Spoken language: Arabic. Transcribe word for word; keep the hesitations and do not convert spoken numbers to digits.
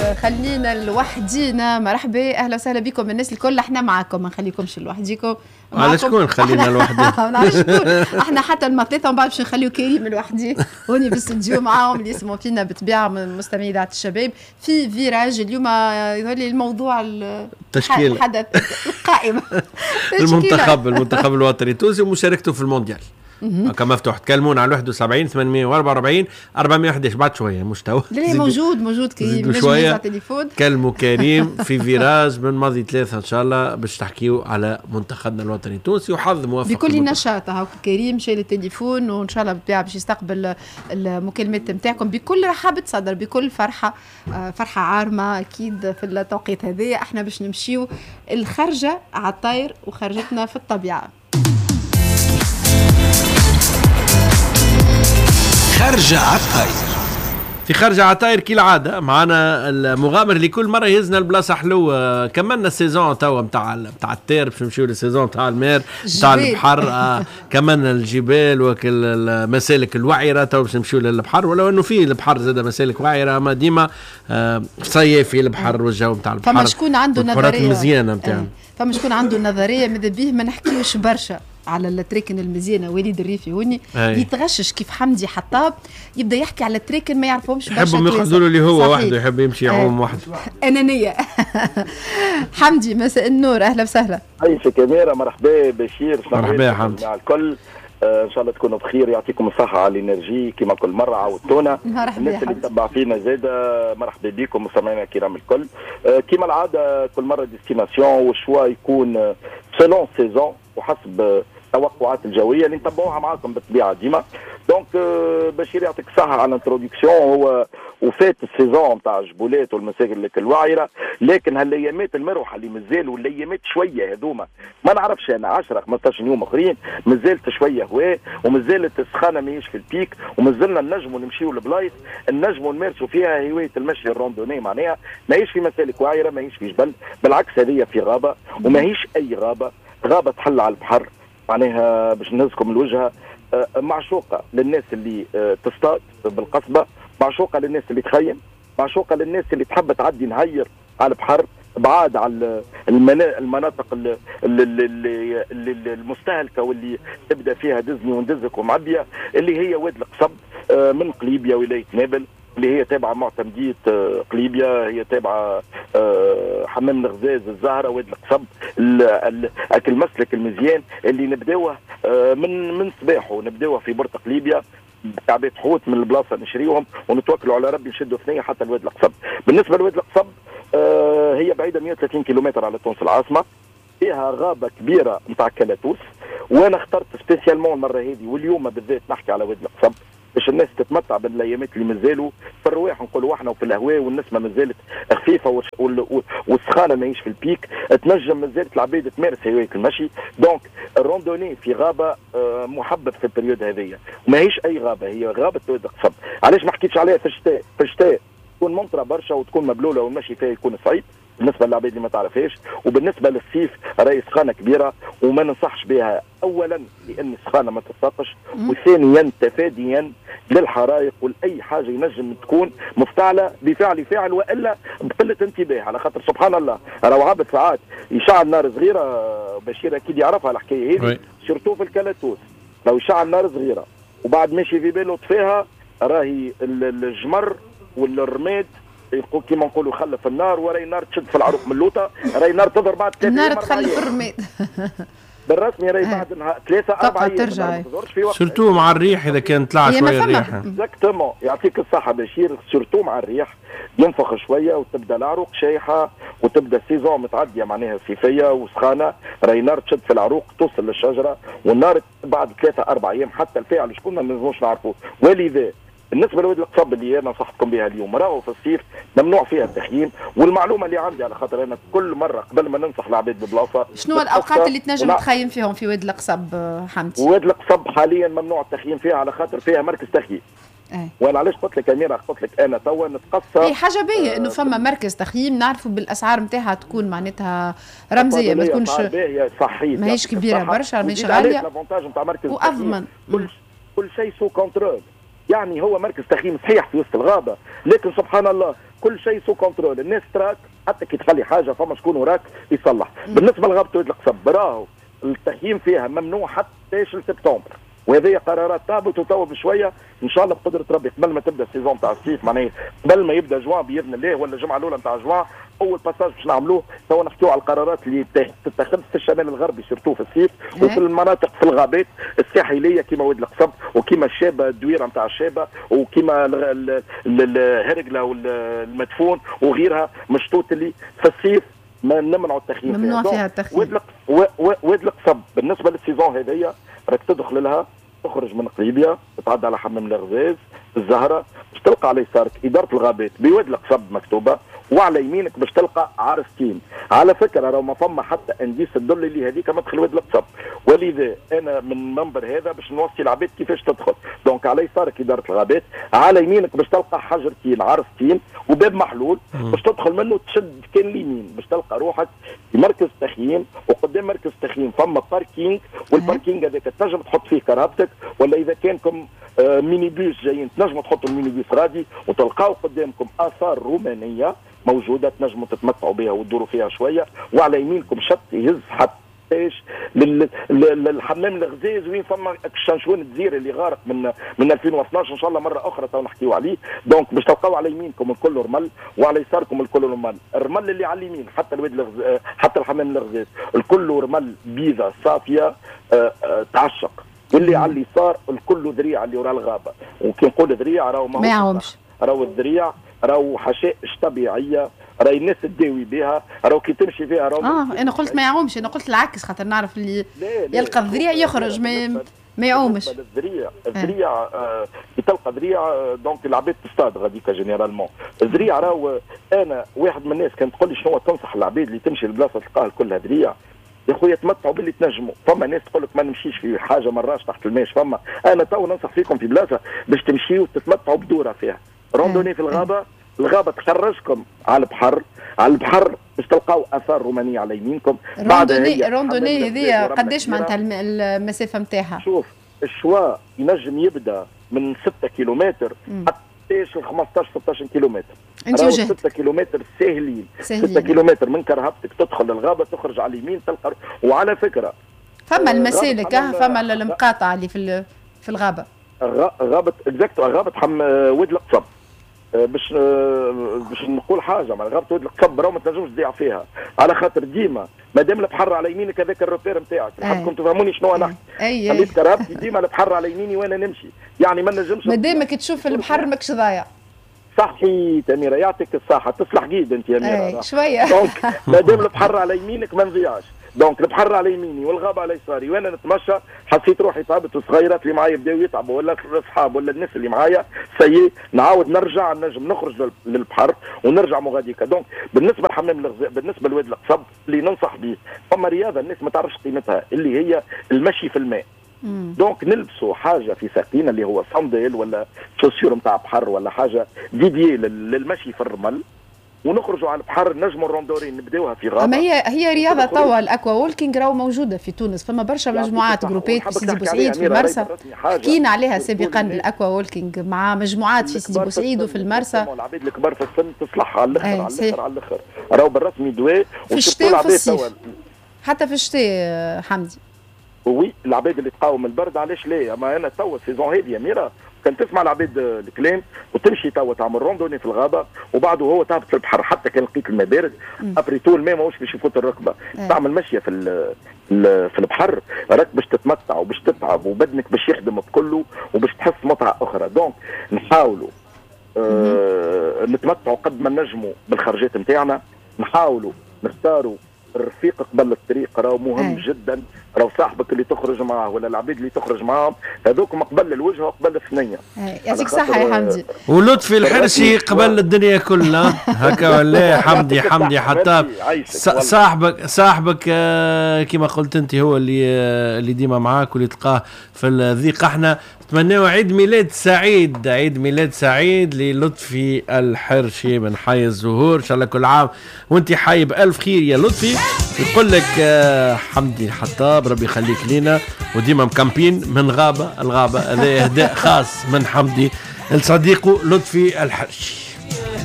خلينا لوحدينا. مرحبا اهلا وسهلا بكم الناس الكل، احنا معاكم ما نخليكمش لوحديكم. على شكون خلينا لوحدنا؟ ما نعرفش شكون احنا حتى المثلاثه ومن بعد باش نخليو كريم لوحدي هوني بالاستديو معاهم اللي يسمعوا فينا بالطبيعه من مستمعي اذاعه الشباب في فيراج. اليوم يولي الموضوع التشكيل الحدث القائمه المنتخب المنتخب الوطني التونسي ومشاركته في المونديال كما مفتوح. تكلمون على واحد وسبعين ثمانمائة وأربعة وأربعين أربعمائة وأحد عشر بعد شويه مستوى لا موجود موجود كريم شويه على تليفون. كلموا كريم في فيراج من ماضي ثلاثه ان شاء الله باش تحكيوا على منتخبنا الوطني التونسي وحظ موفق بكل نشاط. هاك كريم شايل التليفون وان شاء الله بالطبيعه باش يستقبل المكالمات نتاعكم بكل رحابه صدر بكل فرحه فرحه عارمه اكيد. في التوقيت هذا احنا باش نمشيو الخرجه على الطاير وخرجتنا في الطبيعه. خرجة عطاير. في خرجة عطاير كالعادة معنا المغامر اللي كل مرة يهزنا البلاصة حلو. كملنا السيزون توا متاع متاع التير باش نمشيو للسيزون متاع المير متاع البحر. آه كملنا الجبال وكالمسالك الوعرة توا باش نمشيو للبحر، ولو انه في البحر زاد مسالك وعرة ما ديما آه صيف في البحر والجو متاع البحر. فما شكون عنده نظرية مزيانة متاع فما شكون عنده نظرية ماذا بيه ما نحكيوش برشا على التريكن المزيانه وليد الريفي هوني يتغشش كيف حمدي حطاب يبدا يحكي على التريكن ما يعرفهمش برشا. يحبهم ياخذوا له اللي هو وحده يحب يمشي يعوم وحده. انانيه. حمدي مساء النور اهلا وسهلا. عايشه كاميرا. مرحبا بشير. مرحبا حمدي. مع الكل آه ان شاء الله تكونوا بخير. يعطيكم الصحه على الانرجي كما كل مره عودتونا. الناس اللي تتبع فينا زاده مرحبا بكم مستمعينا الكرام الكل. آه كما العاده كل مره ديستيناسيون والشوا يكون سيلون سيزون وحسب التوقعات الجويه اللي نتبعوها معاكم بالطبيعه ديما. دونك بشير يعطيك الصحه على الانترودكسيون. هو وفات السيزون نتاع الجبولات والمساجد الوعره، لكن هالايامات المروحه اللي مازال والايامات شويه هذوما ما نعرفش انا عشرة خمسطاش يوم اخرين مازالت شويه هواء ومازالت السخانه ماهيش في البيك ومازلنا نجموا نمشيو لبلايص نجموا نمارسوا فيها هوايه المشي الروندوني. معناها ماهيش في مسالك وعره ماهيش في جبل، بالعكس هذه في غابه وماهيش اي غابه، غابه تحل على البحر. معناها باش نهزكم الوجهه معشوقه للناس اللي تصطاد بالقصبه، معشوقه للناس اللي تخيم، معشوقه للناس اللي تحب تعدي نهير على البحر بعاد على المناطق المستهلكه واللي تبدا فيها دزني وندزك ومعبيه اللي هي واد القصب من قليبيه ولايه نابل اللي هي تابعه معتمديه قليبيه، هي تابعه حمام الغزاز الزهره واد القصب. اكل المسلك المزيان اللي نبداوه من من صباحه نبداوه في بورت قليبيه كعبات حوت من البلاصه نشريهم ونتوكلوا على ربي نشدوا ثنيه حتى الواد القصب. بالنسبه لواد القصب هي بعيده مئة وثلاثين كيلومتر على تونس العاصمه، فيها غابه كبيره نتاع كلاتوس. وانا اخترت سبيسيالمون المره هذه واليوم بالذات نحكي على واد القصب باش الناس تتمتع بالايامات اللي مازالوا في الرواح نقولوا احنا وفي الهواء والنسمه مازالت خفيفه والسخانه ماهيش في البيك، تنجم مازالت العباد تمارس هوايه المشي. دونك الروندوني في غابه محبب في البريود هذه وماهيش اي غابه، هي غابه واد القصب. علاش ما حكيتش عليها في الشتاء؟ في الشتاء تكون ممطره برشا وتكون مبلوله والمشي فيها يكون صعيب بالنسبه للعباد اللي ما تعرفهاش، وبالنسبه للصيف راهي سخانه كبيره وما ننصحش بها. اولا لان السخانه ما تتساقش، وثانيا تفاديا للحرائق ولاي حاجه ينجم تكون مفتعله بفعل فاعل والا بقله انتباه. على خاطر سبحان الله راهو عبد ساعات يشعل نار صغيره، بشير اكيد يعرفها الحكايه هذه شرطو في الكلاتوس لو يشعل نار صغيره وبعد ماشي في باله طفيها راهي الجمر والرماد يقول كيما نقولوا خلف النار وراي نار تشد في العروق من اللوطه، راي نار تضرب بعد ثلاثة النار تخلف الرماد بالرسمي راي بعد ثلاثة أربعة أيام ترجع سورتو مع الريح إذا كان طلع شوية الريح. اكزاكتومون يعطيك الصحة بشير. سورتو مع الريح ينفخ شوية وتبدا العروق شايحة وتبدا السيزون متعدية معناها صيفية وسخانة، راي نار تشد في العروق توصل للشجرة والنار بعد ثلاثة أربعة أيام حتى الفاعل شكون ما نجموش نعرفوه. ولذا بالنسبه لواد القصب اللي انا نصحتكم بها اليوم راهو في الصيف ممنوع فيها التخييم. والمعلومه اللي عندي على خاطر انا كل مره قبل ما ننصح العباد ببلاصه شنو الاوقات اللي تنجم ونع... تخيم فيهم في واد القصب حمدي؟ واد القصب حاليا ممنوع التخييم فيها على خاطر فيها مركز تخييم. أي. وانا علاش قلت لك اميره قلت لك انا توا نتقصى اي حاجه باهيه آه انه فما مركز تخييم نعرفوا بالاسعار نتاعها تكون معناتها رمزيه ما تكونش صحيح ماهيش كبيره برشا ماهيش غاليه الافونتاج نتاع مركز واضمن كل كل شيء سو كونترول. يعني هو مركز تخييم صحيح في وسط الغابه لكن سبحان الله كل شيء سو كنترول، الناس تراك حتى كي تخلي حاجه فما شكون وراك يصلح. بالنسبه لغابه واد القصب راهو التخييم فيها ممنوع حتى سبتمبر، وهذه قرارات تهبط وتوا بشويه ان شاء الله بقدره ربي قبل ما تبدا السيزون تاع الصيف، معناها قبل ما يبدا جوان باذن الله ولا الجمعه الاولى نتاع جوان اول باساج باش نعملوه. توا نحكيو على القرارات اللي تتخذ في الشمال الغربي سيرتو في الصيف وفي المناطق في الغابات الساحليه كيما واد القصب وكيما الشابه الدويره نتاع الشابه وكيما الهرقله والمدفون وغيرها مشطوط اللي في الصيف ما نمنعوا التخييم فيها. ممنوع فيها التخييم. واد القصب بالنسبه للسيزون هذيا راك تدخل لها تخرج من قليبيا تتعدى على حمام الغزاز الزهره باش تلقى على يسارك اداره الغابات بواد القصب مكتوبه وعلى يمينك باش تلقى عرستين. على فكره راه ما فما حتى انديس تدل اللي هذيك مدخل واد القصب، ولذا انا من المنبر هذا باش نوصي العباد كيفاش تدخل. دونك على يسارك اداره الغابات، على يمينك باش تلقى حجرتين عرستين وباب محلول باش تدخل منه تشد كان اليمين باش تلقى روحك في مركز تخييم، وقدام مركز تخييم فما باركينج، والباركينج هذاك تنجم تحط فيه كرهبتك، ولا اذا كانكم آه ميني بيس جايين تنجموا تحطوا الميني بيس غادي وتلقاو قدامكم اثار رومانيه موجوده تنجموا تتمتعوا بها وتدوروا فيها شويه، وعلى يمينكم شط يهز حتى ايش للحمام الغزاز وين فما الشنشوان الجزيره اللي غارق من من ألفين واثناش ان شاء الله مره اخرى تو نحكيو عليه. دونك باش تلقاو على يمينكم الكل رمل وعلى يساركم الكل رمل، الرمل اللي على اليمين حتى الواد الغز... حتى الحمام الغزاز الكل رمل بيضه صافيه أه أه تعشق، واللي على اليسار الكل ذريعه اللي ورا الغابه. وكي نقول ذريعه راهو ما يعومش، راهو الذريع راهو حشائش طبيعيه راهي الناس تداوي بها، راهو كي تمشي فيها راهو اه انا قلت ما يعومش، انا قلت العكس خاطر نعرف اللي يلقى الذريع يخرج ما ما يعومش. الذريع الذريع آه تلقى ذريع آه دونك العباد تصطاد غاديكا جينيرالمون. الذريع راهو انا واحد من الناس كانت تقول لي شنو تنصح العباد اللي تمشي لبلاصه تلقاها كلها ذريع؟ يا خويا تمتعوا باللي تنجموا. فما ناس تقول لك ما نمشيش في حاجه مراش تحت الماء، فما انا تو ننصح فيكم في بلاصه باش تمشيوا وتتمتعوا بدوره فيها روندوني في الغابه. الغابه تخرجكم على البحر، على البحر باش تلقاو اثار رومانيه على يمينكم. روندوني روندوني هذه قداش معناتها المسافه نتاعها؟ شوف الشواء ينجم يبدا من ستة كيلومتر حتى ل خمسطاش ستطاش كيلومتر. انت وجهت ستة كيلومتر ساهلين. ستة كيلومتر من كرهبتك تدخل الغابه تخرج على اليمين تلقى. وعلى فكره فما المسالك فما المقاطع اللي في في الغابه. غابه اكزاكت غابه حم واد القصب. باش باش نقول حاجه مع غابه واد القصب راهو ما تنجمش تضيع فيها، على خاطر ديما مادام البحر على يمينك هذاك الروبير نتاعك. نحبكم تفهموني شنو انا نحكي. خليت كرهبتي ديما البحر على يميني وانا نمشي، يعني ما نجمش مادامك تشوف البحر ماكش ضايع. صحيت أميرة يعطيك الصحة، تصلح جيد أنت يا أميرة. شوية. دونك مادام البحر على يمينك ما نضيعش، دونك البحر على يميني والغابة على يساري وأنا نتمشى حسيت روحي تعبت والصغيرات اللي معايا بداوا يتعبوا ولا الأصحاب ولا الناس اللي معايا سيء نعاود نرجع نجم نخرج للبحر ونرجع مغاديكا. دونك بالنسبة لحمام الغزاء بالنسبة لواد القصب اللي ننصح به فما رياضة الناس ما تعرفش قيمتها اللي هي المشي في الماء. دونك نلبسوا حاجه في ساقينا اللي هو صندل ولا شوسيور نتاع بحر ولا حاجه ديديي للمشي في الرمل ونخرجوا على البحر نجموا الروندورين نبداوها في غابه. اما هي هي رياضه توا الاكوا وولكينغ راهو موجوده في تونس، فما برشا مجموعات جروبات في سيدي بوسعيد في المرسى حكينا عليها سابقا الاكوا وولكينغ مع مجموعات في سيدي بوسعيد وفي المرسى. العباد الكبار في السن تصلح على الاخر على الاخر على الاخر راهو بالرسمي دواء في الشتاء وفي الصيف حتى في الشتاء حمدي. وي العباد اللي تقاوم البرد علاش لا؟ اما انا توا السيزون هذه يا ميرا كان تسمع العباد الكلام وتمشي توا تعمل روندوني في الغابه وبعده هو تهبط في البحر حتى كان لقيت الماء بارد ابري تو الماء ماهوش باش يفوت الركبه. اه. تعمل مشيه في في البحر راك باش تتمتع وباش تتعب وبدنك باش يخدم بكله وباش تحس متعه اخرى. دونك نحاولوا آه نتمتعوا قد ما نجموا بالخرجات نتاعنا، نحاولوا نختاروا الرفيق قبل الطريق راهو مهم. أي. جدا راهو صاحبك اللي تخرج معاه ولا العبيد اللي تخرج معاهم هذوك قبل الوجه وقبل الثنيه. يعطيك الصحه يا حمدي. ولطفي الحرشي قبل الدنيا كلها هكا ولا حمدي حمدي حتى صاحبك صاحبك كما قلت انت هو اللي اللي ديما معاك واللي تلقاه في الضيق. احنا نتمنوا عيد ميلاد سعيد، عيد ميلاد سعيد للطفي الحرشي من حي الزهور، ان شاء الله كل عام وانت حي بألف خير يا لطفي. يقول لك حمدي الحطاب ربي يخليك لينا وديما مكامبين من غابة الغابة. هذا اهداء خاص من حمدي لصديقه لطفي الحرشي.